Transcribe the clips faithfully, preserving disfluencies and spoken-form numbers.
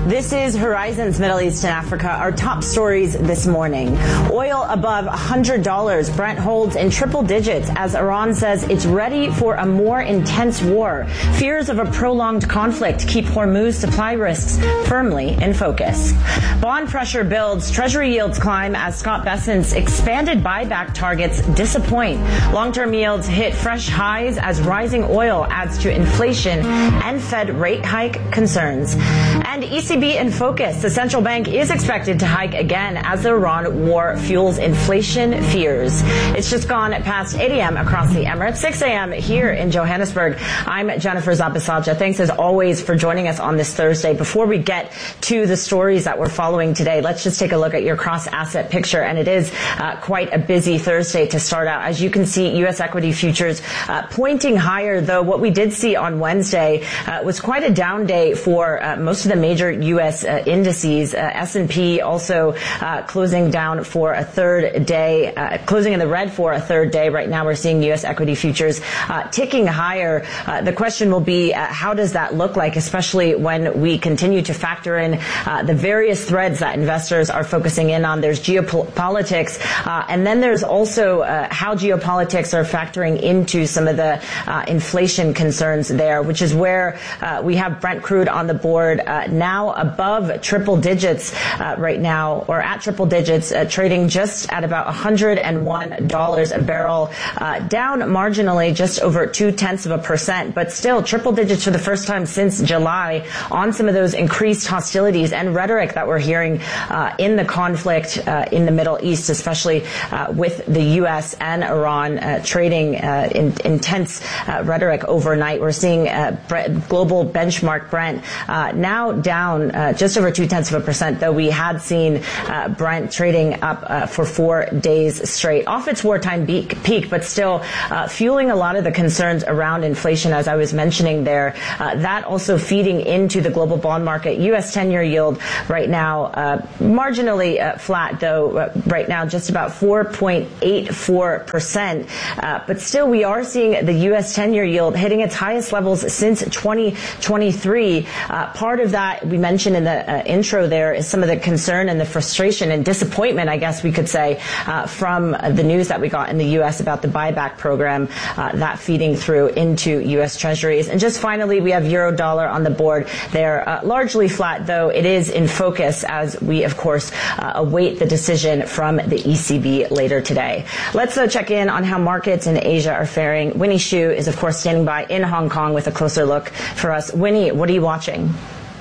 This is Horizon's Middle East and Africa. Our top stories this morning. Oil above one hundred dollars. Brent holds in triple digits as Iran says it's ready for a more intense war. Fears of a prolonged conflict keep Hormuz supply risks firmly in focus. Bond pressure builds. Treasury yields climb as Scott Bessent's expanded buyback targets disappoint. Long-term yields hit fresh highs as rising oil adds to inflation and Fed rate hike concerns. And E C B in focus. The central bank is expected to hike again as the Iran war fuels inflation fears. It's just gone past eight a.m. across the Emirates, six a.m. here in Johannesburg. I'm Jennifer Zapisaja. Thanks as always for joining us on this Thursday. Before we get to the stories that we're following today, let's just take a look at your cross-asset picture. And it is uh, quite a busy Thursday to start out. As you can see, U S equity futures uh, pointing higher, though what we did see on Wednesday uh, was quite a down day for uh, most of the major U S uh, indices. Uh, S and P also uh, closing down for a third day, uh, closing in the red for a third day. Right now we're seeing U S equity futures uh, ticking higher. Uh, the question will be, uh, how does that look like, especially when we continue to factor in uh, the various threads that investors are focusing in on. There's geopolitics, uh, and then there's also uh, how geopolitics are factoring into some of the uh, inflation concerns there, which is where uh, we have Brent crude on the board uh, now above triple digits uh, right now, or at triple digits, uh, trading just at about one hundred one dollars a barrel, uh, down marginally, just over two tenths of a percent, but still triple digits for the first time since July on some of those increased hostilities and rhetoric that we're hearing uh, in the conflict uh, in the Middle East, especially uh, with the U S and Iran uh, trading uh, in, intense uh, rhetoric overnight. We're seeing uh, Brent, global benchmark Brent uh, now down uh, just over two tenths of a percent, though we had seen uh, Brent trading up uh, for four days straight, off its wartime peak, peak but still uh, fueling a lot of the concerns around inflation, as I was mentioning there. Uh, that also feeding into the global bond market. U S ten-year yield right now uh, marginally uh, flat, though uh, right now just about four point eight four percent. Uh, but still, we are seeing the U S ten-year yield hitting its highest levels since twenty twenty-three. Uh, part of that, we mentioned in the uh, intro there, is some of the concern and the frustration and disappointment, I guess we could say, uh, from the news that we got in the U S about the buyback program, uh, that feeding through into U S Treasuries. And just finally, we have euro dollar on the board. They're uh, largely flat, though it is in focus as we, of course, uh, await the decision from the E C B later today. Let's uh, check in on how markets in Asia are faring. Winnie Xu is, of course, standing by in Hong Kong with a closer look for us. Winnie, what are you watching?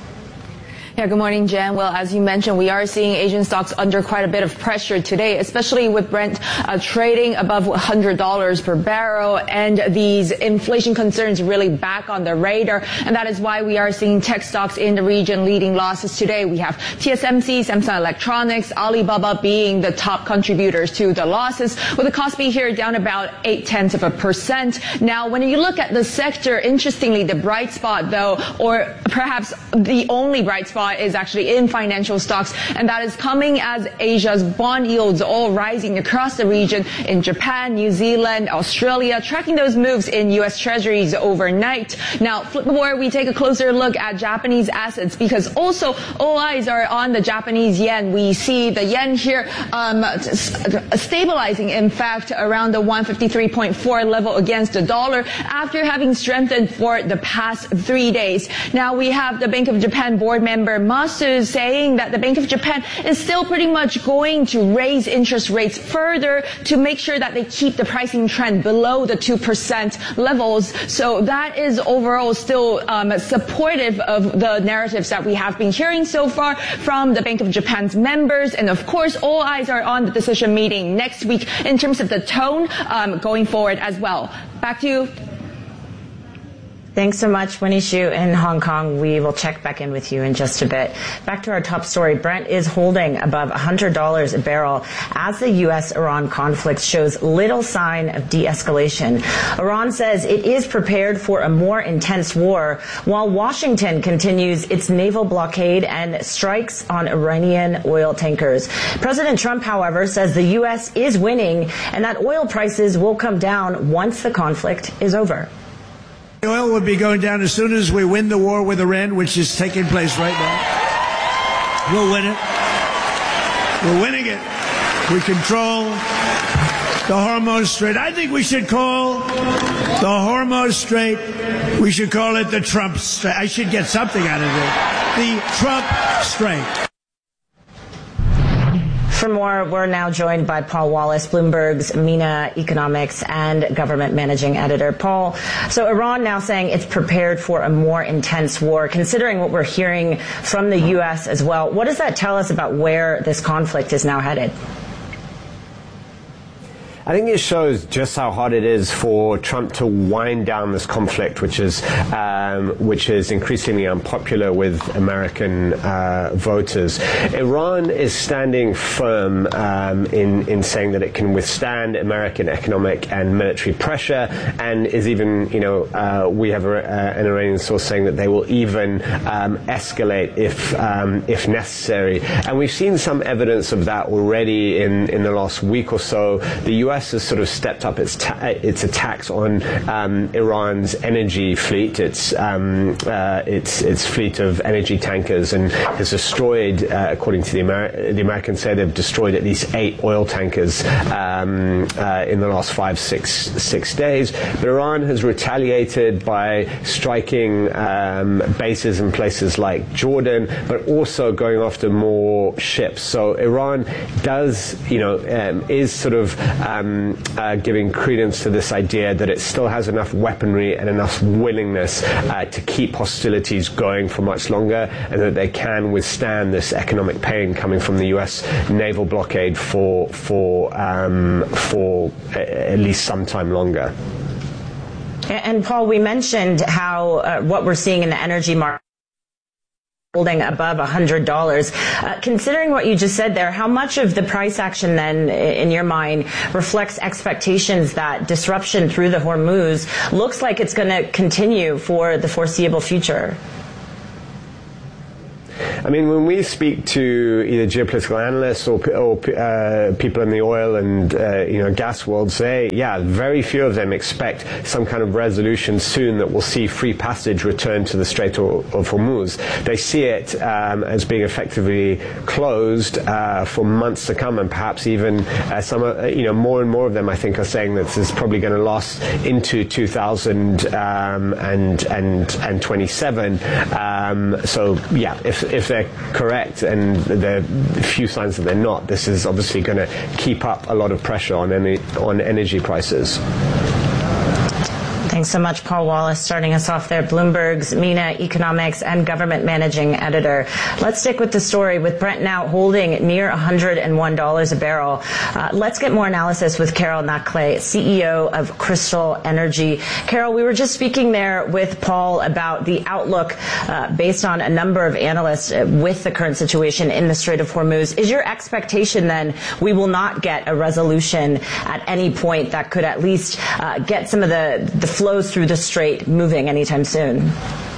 Yeah, good morning, Jen. Well, as you mentioned, we are seeing Asian stocks under quite a bit of pressure today, especially with Brent uh, trading above one hundred dollars per barrel and these inflation concerns really back on the radar. And that is why we are seeing tech stocks in the region leading losses today. We have T S M C, Samsung Electronics, Alibaba being the top contributors to the losses, with the Kospi here down about eight tenths of a percent. Now, when you look at the sector, interestingly, the bright spot, though, or perhaps the only bright spot, is actually in financial stocks, and that is coming as Asia's bond yields all rising across the region in Japan, New Zealand, Australia, tracking those moves in U S Treasuries overnight. Now, before we take a closer look at Japanese assets, because also all eyes are on the Japanese yen. We see the yen here um, stabilizing, in fact, around the one fifty-three point four level against the dollar after having strengthened for the past three days. Now, we have the Bank of Japan board member Masu saying that the Bank of Japan is still pretty much going to raise interest rates further to make sure that they keep the pricing trend below the two percent levels. So that is overall still um, supportive of the narratives that we have been hearing so far from the Bank of Japan's members. And of course, all eyes are on the decision meeting next week in terms of the tone um, going forward as well. Back to you. Thanks so much, Winnie Xu in Hong Kong. We will check back in with you in just a bit. Back to our top story. Brent is holding above one hundred dollars a barrel as the U S-Iran conflict shows little sign of de-escalation. Iran says it is prepared for a more intense war, while Washington continues its naval blockade and strikes on Iranian oil tankers. President Trump, however, says the U S is winning and that oil prices will come down once the conflict is over. Oil will be going down as soon as we win the war with Iran, which is taking place right now. We'll win it. We're winning it. We control the Hormuz Strait. I think we should call the Hormuz Strait, we should call it the Trump Strait. I should get something out of it. The Trump Strait. For more, we're now joined by Paul Wallace, Bloomberg's MENA Economics and Government Managing Editor. Paul, so Iran now saying it's prepared for a more intense war. Considering what we're hearing from the U S as well, what does that tell us about where this conflict is now headed? I think it shows just how hard it is for Trump to wind down this conflict, which is um, which is increasingly unpopular with American uh, voters. Iran is standing firm um, in in saying that it can withstand American economic and military pressure, and is even, you know, uh, we have a, uh, an Iranian source saying that they will even um, escalate if um, if necessary. And we've seen some evidence of that already in in the last week or so. The U S has sort of stepped up its ta- its attacks on um, Iran's energy fleet, its um, uh, its its fleet of energy tankers, and has destroyed, uh, according to the Amer- the Americans say, they've destroyed at least eight oil tankers um, uh, in the last five six six days. But Iran has retaliated by striking um, bases in places like Jordan, but also going after more ships. So Iran does, you know, um, is sort of Um, uh, giving credence to this idea that it still has enough weaponry and enough willingness uh, to keep hostilities going for much longer, and that they can withstand this economic pain coming from the U S naval blockade for for um, for at least some time longer. And Paul, we mentioned how uh, what we're seeing in the energy market holding above one hundred dollars. Uh, considering what you just said there, how much of the price action then, in your mind, reflects expectations that disruption through the Hormuz looks like it's going to continue for the foreseeable future? I mean, when we speak to either geopolitical analysts or, or uh, people in the oil and uh, you know gas world, say, yeah, very few of them expect some kind of resolution soon that will see free passage return to the Strait of, of Hormuz. They see it um, as being effectively closed uh, for months to come, and perhaps even uh, some, uh, you know, more and more of them, I think, are saying that this is probably going to last into two thousand twenty-seven. Um, so, yeah, if if they're correct, and there are few signs that they're not, this is obviously going to keep up a lot of pressure on any, on energy prices. Thanks so much, Paul Wallace, starting us off there, Bloomberg's MENA Economics and Government Managing Editor. Let's stick with the story, with Brent now holding near one hundred one dollars a barrel. Uh, let's get more analysis with Carol Nakle, C E O of Crystal Energy. Carol, we were just speaking there with Paul about the outlook uh, based on a number of analysts uh, with the current situation in the Strait of Hormuz. Is your expectation then we will not get a resolution at any point that could at least uh, get some of the, the flows through the strait moving anytime soon?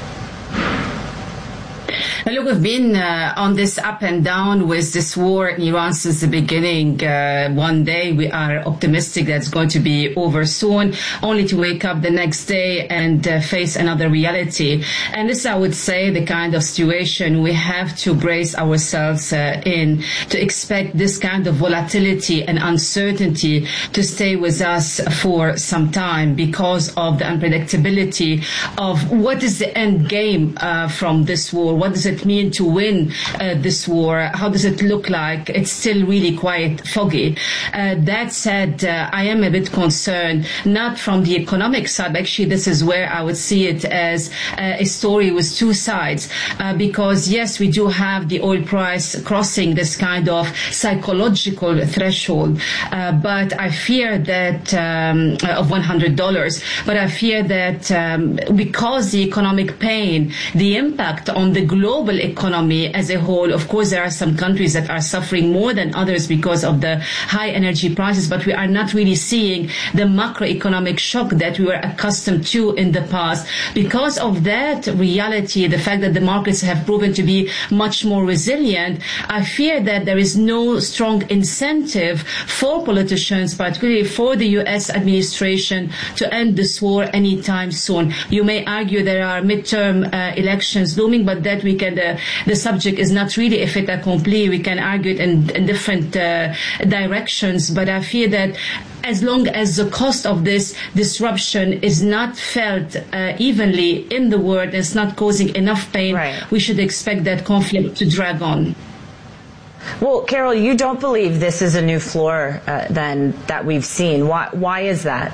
Look, we've been uh, on this up and down with this war in Iran since the beginning. Uh, one day we are optimistic that it's going to be over soon, only to wake up the next day and uh, face another reality. And this, I would say, the kind of situation we have to brace ourselves uh, in, to expect this kind of volatility and uncertainty to stay with us for some time because of the unpredictability of what is the end game uh, from this war. What does it mean to win uh, this war? How does it look like? It's still really quite foggy. Uh, that said, uh, I am a bit concerned, not from the economic side. Actually, this is where I would see it as uh, a story with two sides. Uh, because, yes, we do have the oil price crossing this kind of psychological threshold. Uh, but I fear that, um, of one hundred dollars, but I fear that um, because the economic pain, the impact on the global economy as a whole, of course, there are some countries that are suffering more than others because of the high energy prices, but we are not really seeing the macroeconomic shock that we were accustomed to in the past. Because of that reality, the fact that the markets have proven to be much more resilient, I fear that there is no strong incentive for politicians, particularly for the U S administration, to end this war anytime soon. You may argue there are midterm uh, elections looming, but that we can again, the, the subject is not really a fait accompli. We can argue it in, in different uh, directions, but I feel that as long as the cost of this disruption is not felt uh, evenly in the world, it's not causing enough pain, right, we should expect that conflict to drag on. Well, Carol, you don't believe this is a new floor uh, then that we've seen. Why, why is that?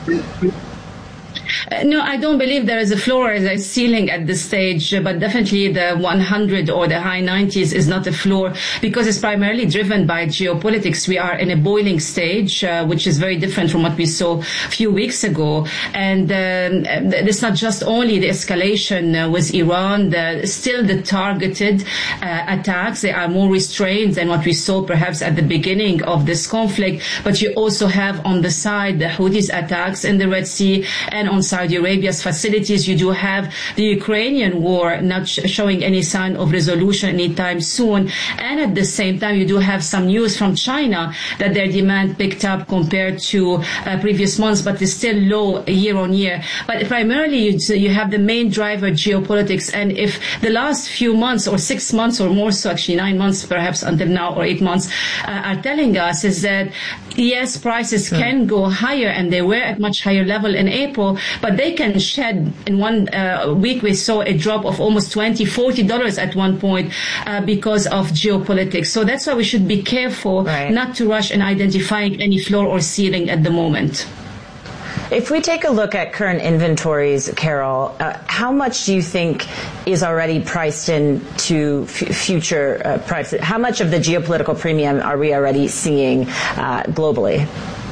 Uh, no, I don't believe there is a floor or a ceiling at this stage, uh, but definitely the one hundred or the high nineties is not a floor because it's primarily driven by geopolitics. We are in a boiling stage, uh, which is very different from what we saw a few weeks ago. And um, it's not just only the escalation uh, with Iran, the, still the targeted uh, attacks. They are more restrained than what we saw perhaps at the beginning of this conflict. But you also have on the side the Houthis attacks in the Red Sea and on Saudi Arabia's facilities. You do have the Ukrainian war not sh- showing any sign of resolution anytime soon. And at the same time, you do have some news from China that their demand picked up compared to uh, previous months, but is still low year on year. But primarily, you, you have the main driver, geopolitics. And if the last few months or six months or more, so actually nine months perhaps until now or eight months uh, are telling us is that yes, prices mm. can go higher, and they were at much higher level in April, but they can shed. In one uh, week, we saw a drop of almost twenty dollars, forty dollars at one point uh, because of geopolitics. So that's why we should be careful right. not to rush in identifying any floor or ceiling at the moment. If we take a look at current inventories, Carol, uh, how much do you think is already priced into f- future uh, prices? How much of the geopolitical premium are we already seeing uh, globally?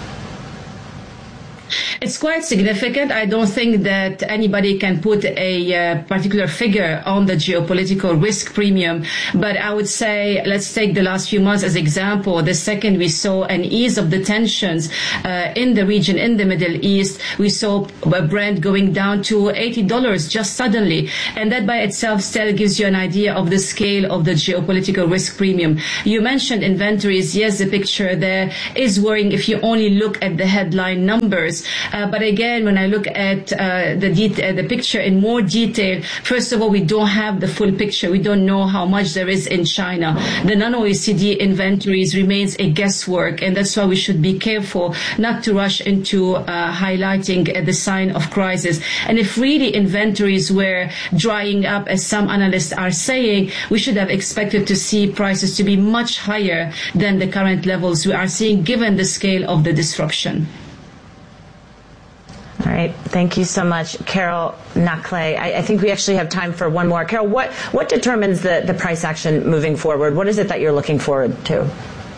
It's quite significant. I don't think that anybody can put a uh, particular figure on the geopolitical risk premium, but I would say let's take the last few months as example. The second we saw an ease of the tensions uh, in the region, in the Middle East, we saw Brent going down to eighty dollars just suddenly, and that by itself still gives you an idea of the scale of the geopolitical risk premium. You mentioned inventories. Yes, the picture there is worrying if you only look at the headline numbers. Uh, but again, when I look at uh, the de- uh, the picture in more detail, first of all, we don't have the full picture. We don't know how much there is in China. The non-O E C D inventories remains a guesswork, and that's why we should be careful not to rush into uh, highlighting uh, the sign of crisis. And if really inventories were drying up, as some analysts are saying, we should have expected to see prices to be much higher than the current levels we are seeing, given the scale of the disruption. All right. Thank you so much, Carol Nakle. I, I think we actually have time for one more. Carol, what, what determines the, the price action moving forward? What is it that you're looking forward to?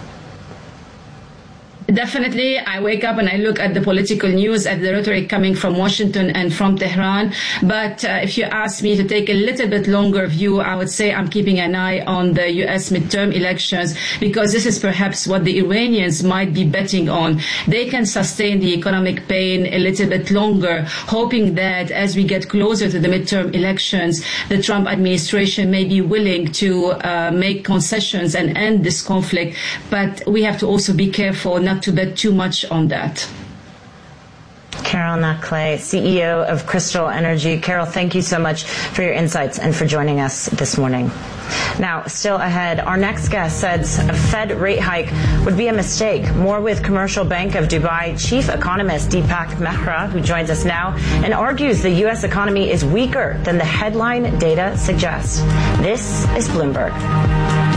Definitely, I wake up and I look at the political news, at the rhetoric coming from Washington and from Tehran. But uh, if you ask me to take a little bit longer view, I would say I'm keeping an eye on the U S midterm elections, because this is perhaps what the Iranians might be betting on. They can sustain the economic pain a little bit longer, hoping that as we get closer to the midterm elections, the Trump administration may be willing to uh, make concessions and end this conflict. But we have to also be careful not to bet too much on that. Carol Nakle, C E O of Crystal Energy. Carol, thank you so much for your insights and for joining us this morning. Now, still ahead, our next guest says a Fed rate hike would be a mistake. More with Commercial Bank of Dubai chief economist Deepak Mehra, who joins us now and argues the U S economy is weaker than the headline data suggests. This is Bloomberg.